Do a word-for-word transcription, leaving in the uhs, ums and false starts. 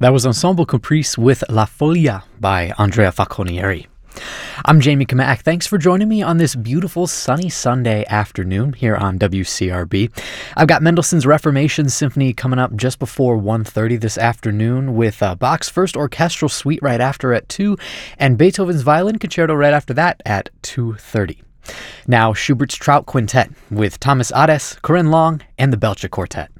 That was Ensemble Caprice with La Foglia by Andrea Falconieri. I'm Jamie Kamack. Thanks for joining me on this beautiful sunny Sunday afternoon here on W C R B. I've got Mendelssohn's Reformation Symphony coming up just before one thirty this afternoon, with uh, Bach's First Orchestral Suite right after at two, and Beethoven's Violin Concerto right after that at two thirty. Now, Schubert's Trout Quintet with Thomas Adès, Corinne Long, and the Belcher Quartet.